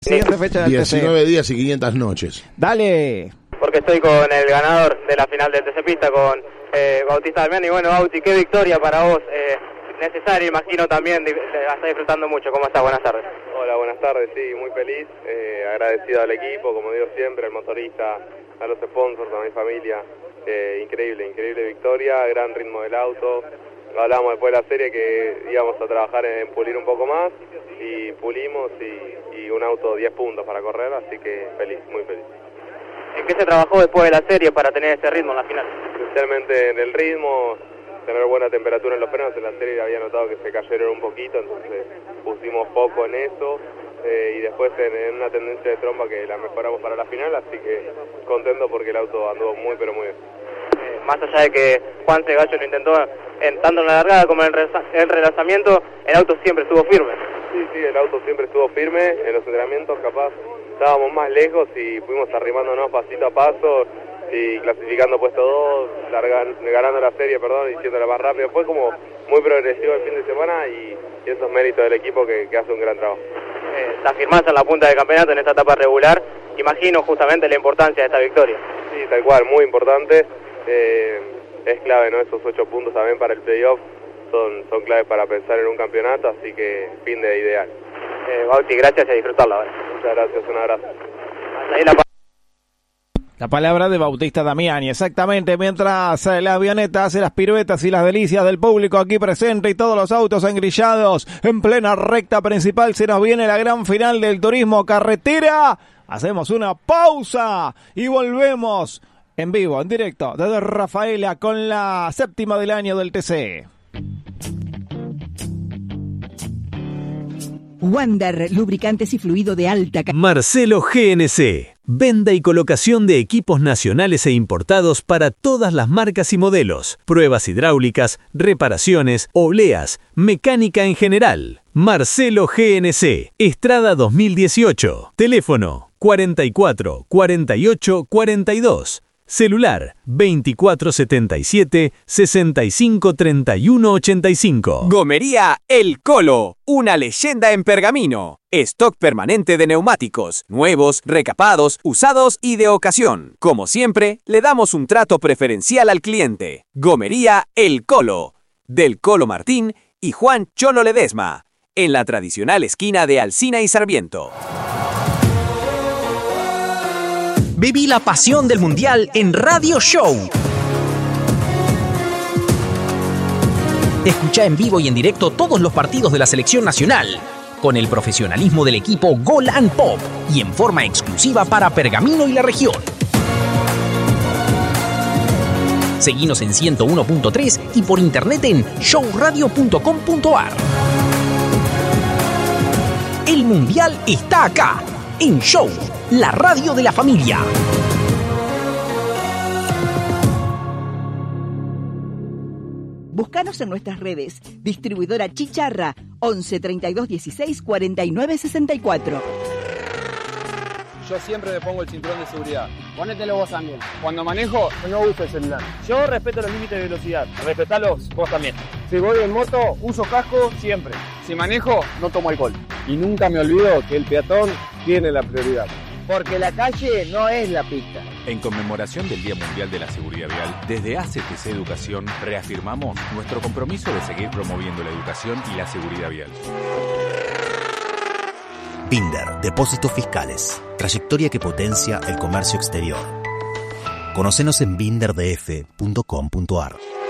siguiente fecha del 19 días y 500 noches. Dale. Porque estoy con el ganador de la final del TC Pista, con Bautista Damián. Y bueno, Bauti, qué victoria para vos. Necesario, imagino también, la estás disfrutando mucho. ¿Cómo estás? Buenas tardes. Hola, buenas tardes, sí, muy feliz, agradecido al equipo, como digo siempre, al motorista, a los sponsors, a mi familia. Increíble victoria, gran ritmo del auto. Hablamos después de la serie que íbamos a trabajar en pulir un poco más y pulimos y un auto 10 puntos para correr, así que feliz, muy feliz. ¿En qué se trabajó después de la serie para tener ese ritmo en la final? Especialmente en el ritmo, tener buena temperatura en los frenos. En la serie había notado que se cayeron un poquito, entonces pusimos foco en eso y después en una tendencia de tromba que la mejoramos para la final, así que contento porque el auto anduvo muy pero muy bien. Más allá de que Juan Segallo lo intentó tanto en la largada como en el relanzamiento, el auto siempre estuvo firme. Sí, el auto siempre estuvo firme. En los entrenamientos capaz estábamos más lejos y fuimos arrimándonos pasito a paso y clasificando puesto 2, ganando la serie, y siendo la más rápido. Fue como muy progresivo el fin de semana y eso es mérito del equipo que hace un gran trabajo. Te afirmás en la punta del campeonato en esta etapa regular. Imagino justamente la importancia de esta victoria. Sí, tal cual, muy importante. Es clave, ¿no? Esos 8 puntos también para el playoff son claves para pensar en un campeonato, así que fin de ideal. Bauti, gracias y a disfrutarla. ¿Vale? Muchas gracias, un abrazo. Ahí la palabra de Bautista Damiani, exactamente, mientras la avioneta hace las piruetas y las delicias del público aquí presente y todos los autos engrillados en plena recta principal, se nos viene la gran final del turismo carretera. Hacemos una pausa y volvemos en vivo, en directo, desde Rafaela con la 7ª del año del TC. Wander, lubricantes y fluido de alta calidad. Marcelo GNC, venta y colocación de equipos nacionales e importados para todas las marcas y modelos, pruebas hidráulicas, reparaciones, obleas, mecánica en general. Marcelo GNC, Estrada 2018, teléfono 44 48 42. Celular 2477 65 31 85. Gomería El Colo, una leyenda en pergamino. Stock permanente de neumáticos, nuevos, recapados, usados y de ocasión. Como siempre, le damos un trato preferencial al cliente. Gomería El Colo, del Colo Martín y Juan Cholo Ledesma, en la tradicional esquina de Alsina y Sarmiento. Viví la pasión del Mundial en Radio Show. Escucha en vivo y en directo todos los partidos de la selección nacional, con el profesionalismo del equipo Gol and Pop y en forma exclusiva para Pergamino y la región. Seguinos en 101.3 y por internet en showradio.com.ar. El Mundial está acá, en Show, la radio de la familia. Búscanos en nuestras redes. Distribuidora Chicharra, 11 32 16 49 64. Yo siempre me pongo el cinturón de seguridad. Ponételo vos también. Cuando manejo, no uso el celular. Yo respeto los límites de velocidad. Respetalos vos también. Si voy en moto, uso casco siempre. Si manejo, no tomo alcohol. Y nunca me olvido que el peatón tiene la prioridad. Porque la calle no es la pista. En conmemoración del Día Mundial de la Seguridad Vial, desde ACTC Educación reafirmamos nuestro compromiso de seguir promoviendo la educación y la seguridad vial. Binder, Depósitos Fiscales. Trayectoria que potencia el comercio exterior. Conocenos en binderdf.com.ar.